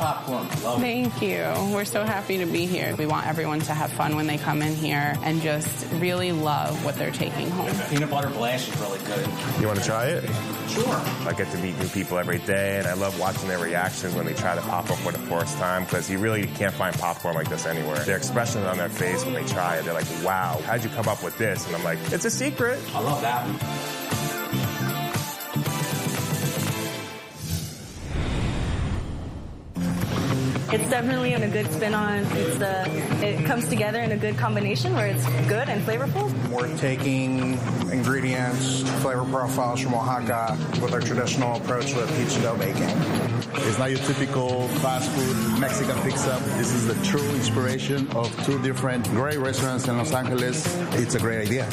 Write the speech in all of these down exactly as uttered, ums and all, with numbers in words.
popcorn. Love Thank you. We're so happy to be here. We want everyone to have fun when they come in here and just really love what they're taking home. Peanut butter blast is really good. You want to try it? Sure. I get to meet new people every day, and I love watching their reactions when they try to pop up for the first time, because you really can't find popcorn like this anywhere. Their expressions on their face when they try it, they're like, wow, how'd you come up with this? And I'm like, it's a secret. I love that one. It's definitely a good spin on. It's uh, it comes together in a good combination where it's good and flavorful. We're taking ingredients, flavor profiles from Oaxaca with our traditional approach with pizza dough baking. It's not your typical fast food Mexican pizza. This is the true inspiration of two different great restaurants in Los Angeles. It's a great idea.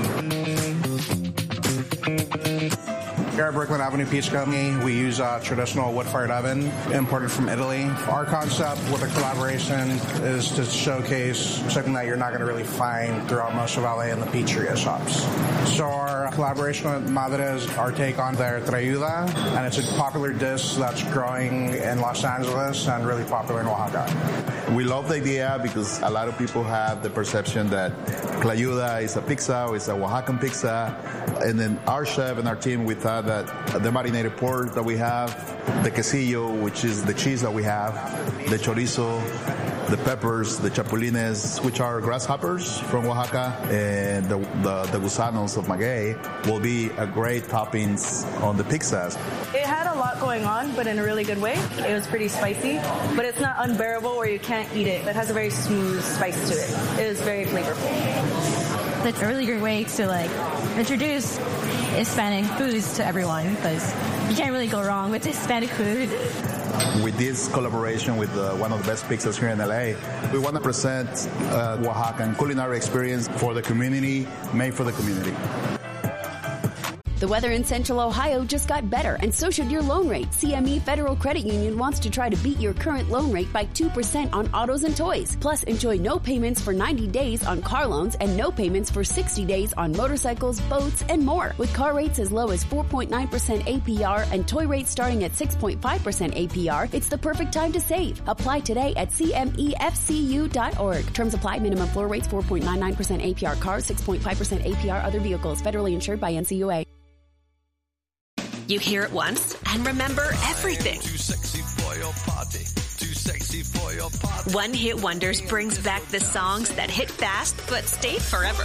Here at Brooklyn Avenue Pizza Company, we use a traditional wood-fired oven imported from Italy. Our concept with the collaboration is to showcase something that you're not going to really find throughout most of L A in the pizzeria shops. So our collaboration with Madres, our take on their trayuda, and it's a popular dish that's growing in Los Angeles and really popular in Oaxaca. We love the idea because a lot of people have the perception that Tlayuda is a pizza or it's a Oaxacan pizza. And then our chef and our team, we thought that the marinated pork that we have, the quesillo, which is the cheese that we have, the chorizo, the peppers, the chapulines, which are grasshoppers from Oaxaca, and the, the, the gusanos of maguey will be a great toppings on the pizzas. It had a lot going on, but in a really good way. It was pretty spicy, but it's not unbearable where you can't eat it. It has a very smooth spice to it. It is very flavorful. It's a really great way to like introduce Hispanic foods to everyone, because you can't really go wrong with Hispanic food. With this collaboration with uh, one of the best pizzas here in L A, we want to present a Oaxacan culinary experience for the community, made for the community. The weather in Central Ohio just got better, and so should your loan rate. C M E Federal Credit Union wants to try to beat your current loan rate by two percent on autos and toys. Plus, enjoy no payments for ninety days on car loans and no payments for sixty days on motorcycles, boats, and more. With car rates as low as four point nine percent A P R and toy rates starting at six point five percent A P R, it's the perfect time to save. Apply today at C M E F C U dot org. Terms apply. Minimum floor rates four point nine nine percent A P R cars, six point five percent A P R other vehicles. Federally insured by N C U A. You hear it once and remember everything. Too sexy for your party. Too sexy for your party. One Hit Wonders brings back the songs that hit fast but stayed forever.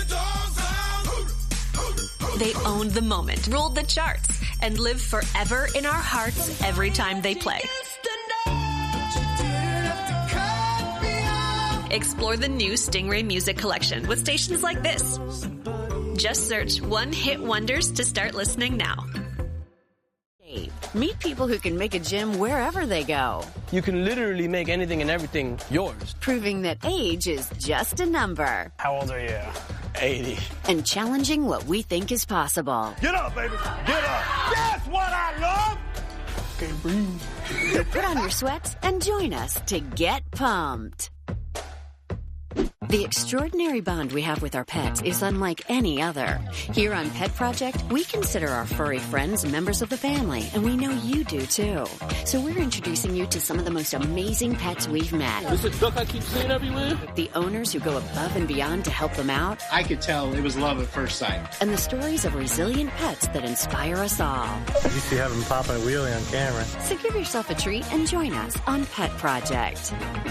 They owned the moment, ruled the charts, and live forever in our hearts every time they play. Explore the new Stingray Music Collection with stations like this. Just search One Hit Wonders to start listening now. Meet people who can make a gym wherever they go. You can literally make anything and everything yours. Proving that age is just a number. How old are you? eighty. And challenging what we think is possible. Get up, baby. Get up. That's what I love. Okay, breathe. So put on your sweats and join us to get pumped. The extraordinary bond we have with our pets is unlike any other. Here on Pet Project, we consider our furry friends members of the family, and we know you do too. So we're introducing you to some of the most amazing pets we've met. This is a duck I keep seeing everywhere? The owners who go above and beyond to help them out. I could tell it was love at first sight. And the stories of resilient pets that inspire us all. You used to have them popping a wheelie on camera. So give yourself a treat and join us on Pet Project.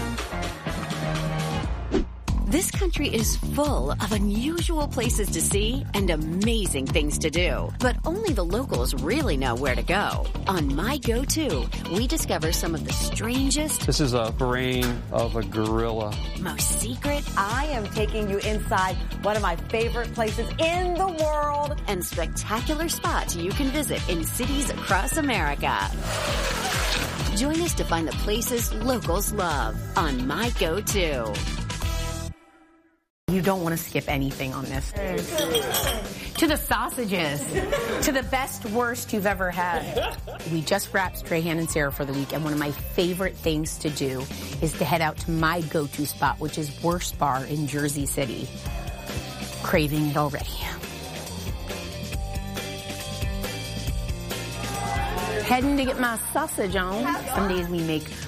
This country is full of unusual places to see and amazing things to do, but only the locals really know where to go. On My Go-To, we discover some of the strangest... This is a brain of a gorilla. ...most secret... I am taking you inside one of my favorite places in the world... ...and spectacular spots you can visit in cities across America. Join us to find the places locals love on My Go-To. You don't want to skip anything on this. To the sausages, to the best, worst you've ever had. We just wrapped Strahan and Sarah for the week, and one of my favorite things to do is to head out to my go-to spot, which is Worst Bar in Jersey City. Craving it already. Heading to get my sausage on. Some days we make